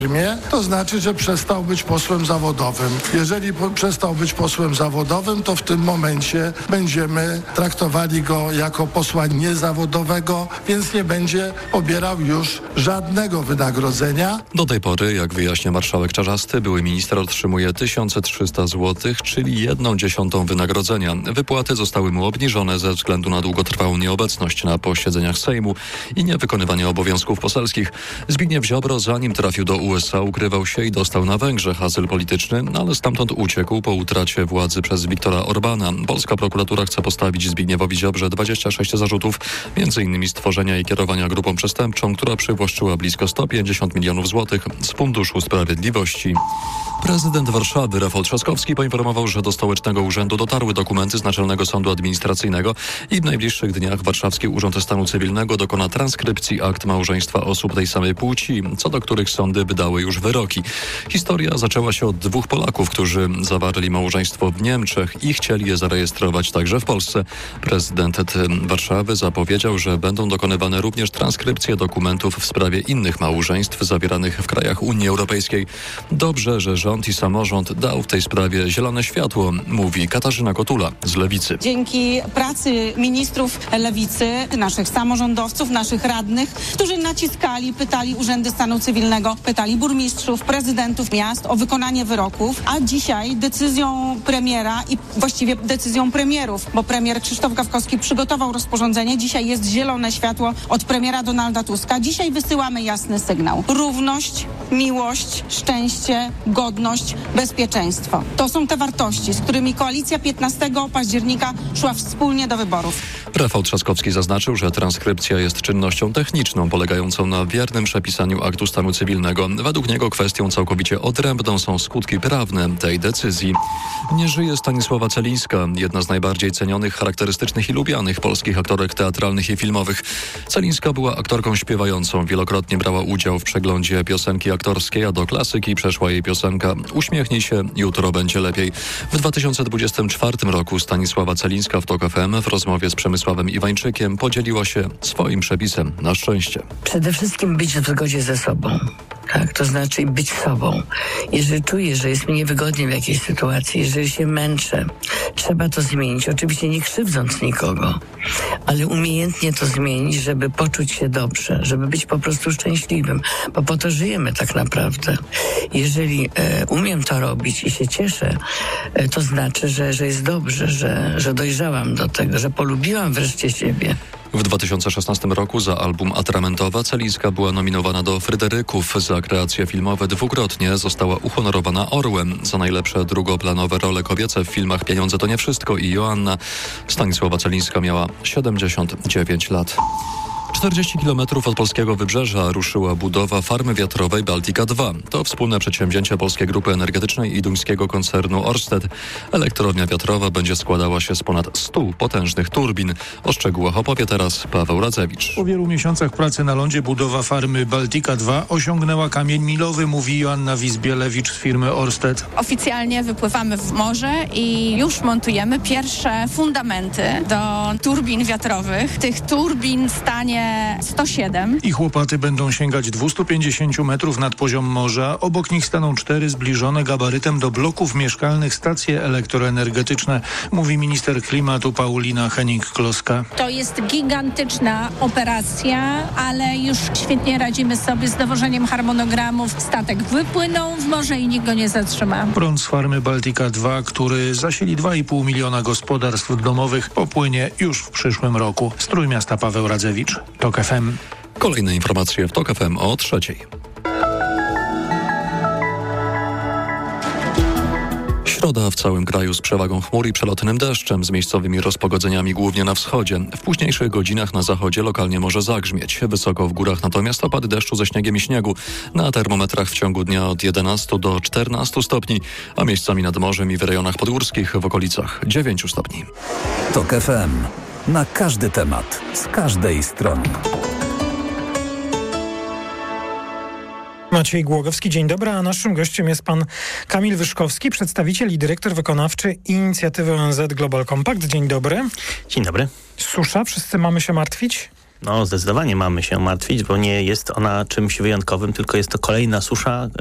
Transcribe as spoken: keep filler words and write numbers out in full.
firmie, to znaczy, że przestał być posłem zawodowym. Jeżeli po, przestał być posłem zawodowym, to w tym momencie będziemy traktowali go jako posła niezawodowego, więc nie będzie pobierał już żadnego wynagrodzenia. Do tej pory, jak wyjaśnia marszałek Czarzasty, były minister otrzymuje tysiąc trzysta złotych, czyli jedną dziesiątą wynagrodzenia. Wypłaty zostały mu obniżone ze względu na długotrwałą nieobecność na posiedzeniach Sejmu i niewykonywanie obowiązków poselskich. Zbigniew Ziobro, zanim trafił do U S A, ukrywał się i dostał na Węgrzech azyl polityczny, ale stamtąd uciekł po utracie władzy przez Viktora Orbana. Polska prokuratura chce postawić Zbigniewowi Ziobrze dwadzieścia sześć zarzutów, między innymi stworzenia i kierowania grupą przestępczą, która przywłaszczyła blisko sto pięćdziesiąt milionów złotych z Funduszu Sprawiedliwości. Prezydent Warszawy Rafał Trzaskowski poinformował, że do Stołecznego Urzędu dotarły dokumenty z Naczelnego Sądu Administracyjnego i w najbliższych dniach Warszawski Urząd Stanu Cywilnego dokona transkrypcji akt małżeństwa osób tej samej płci, co do których sądy wydały już wyroki. Historia zaczęła się od dwóch Polaków, którzy zawarli małżeństwo w Niemczech i chcieli je zarejestrować także w Polsce. Prezydent Warszawy zapowiedział, że będą dokonywane również transkrypcje dokumentów w sprawie innych małżeństw zawieranych w krajach Unii Europejskiej. Dobrze, że rząd i samorząd dał w tej sprawie zielone światło, mówi Katarzyna Kotula z Lewicy. Dzięki pracy ministrów Lewicy, naszych samorządowców, naszych radnych, którzy naciskali, pytali Urzędy Stanu Cywilnego, pytali burmistrzów, prezydentów miast o wykonanie wyroków, a dzisiaj decyzją premiera i właściwie decyzją premierów, bo premier Krzysztof Gawkowski przygotował rozporządzenie. Dzisiaj jest zielone światło od premiera Donalda Tuska. Dzisiaj wysyłamy jasny sygnał. Równość, miłość, szczęście, godność, bezpieczeństwo. To są te wartości, z którymi koalicja piętnastego października szła wspólnie do wyborów. Rafał Trzaskowski zaznaczył, że transkrypcja jest czynnością techniczną polegającą na wiernym przepisaniu aktu stanu cywilnego. Według niego kwestią całkowicie odrębną są skutki prawne tej decyzji. Nie żyje Stanisława Celińska, jedna z najbardziej cenionych, charakterystycznych i lubianych polskich aktorek teatralnych i filmowych. Celińska była aktorką śpiewającą, wielokrotnie brała udział w przeglądzie piosenki aktorskiej, a do klasyki przeszła jej piosenka Uśmiechnij się, jutro będzie lepiej. W dwa tysiące dwudziestym czwartym roku Stanisława Celińska w TOK F M w rozmowie z Przemysławem Iwańczykiem podzieliła się swoim przepisem na szczęście. Przede wszystkim być w zgodzie ze sobą. Tak, to znaczy być sobą. Jeżeli czuję, że jest mi niewygodnie w jakiejś sytuacji, jeżeli się męczę, trzeba to zmienić. Oczywiście nie krzywdząc nikogo, ale umiejętnie to zmienić, żeby poczuć się dobrze, żeby być po prostu szczęśliwym, bo po to żyjemy tak naprawdę. Jeżeli e, umiem to robić i się cieszę, e, to znaczy, że, że jest dobrze, że, że dojrzałam do tego, że polubiłam wreszcie siebie. W dwa tysiące szesnastym roku za album Atramentowa Celińska była nominowana do Fryderyków. Za kreacje filmowe dwukrotnie została uhonorowana Orłem. Za najlepsze drugoplanowe role kobiece w filmach Pieniądze to nie wszystko i Joanna. Stanisława Celińska miała siedemdziesiąt dziewięć lat. czterdzieści kilometrów od polskiego wybrzeża ruszyła budowa farmy wiatrowej Baltica dwa. To wspólne przedsięwzięcie Polskiej Grupy Energetycznej i duńskiego koncernu Ørsted. Elektrownia wiatrowa będzie składała się z ponad stu potężnych turbin. O szczegółach opowie teraz Paweł Radzewicz. Po wielu miesiącach pracy na lądzie budowa farmy Baltica dwa osiągnęła kamień milowy, mówi Joanna Wizbielewicz z firmy Ørsted. Oficjalnie wypływamy w morze i już montujemy pierwsze fundamenty do turbin wiatrowych. Tych turbin stanie sto siedem. Ich łopaty będą sięgać dwieście pięćdziesiąt metrów nad poziom morza. Obok nich staną cztery zbliżone gabarytem do bloków mieszkalnych stacje elektroenergetyczne, mówi minister klimatu Paulina Hennig-Kloska. To jest gigantyczna operacja, ale już świetnie radzimy sobie z dowożeniem harmonogramów. Statek wypłynął w morze i nikt go nie zatrzyma. Prąd z farmy Baltica dwa, który zasili dwa i pół miliona gospodarstw domowych, popłynie już w przyszłym roku. Z Trójmiasta Paweł Radzewicz. TOK F M. Kolejne informacje w TOK F M o trzeciej. Środa w całym kraju z przewagą chmur i przelotnym deszczem, z miejscowymi rozpogodzeniami głównie na wschodzie. W późniejszych godzinach na zachodzie lokalnie może zagrzmieć. Wysoko w górach natomiast opady deszczu ze śniegiem i śniegu. Na termometrach w ciągu dnia od jedenastu do czternastu stopni, a miejscami nad morzem i w rejonach podgórskich w okolicach dziewięciu stopni. TOK F M. Na każdy temat, z każdej strony. Maciej Głogowski, dzień dobry, a naszym gościem jest pan Kamil Wyszkowski, przedstawiciel i dyrektor wykonawczy inicjatywy O N Z Global Compact. Dzień dobry. Dzień dobry. Susza, wszyscy mamy się martwić? No, zdecydowanie mamy się martwić, bo nie jest ona czymś wyjątkowym, tylko jest to kolejna susza,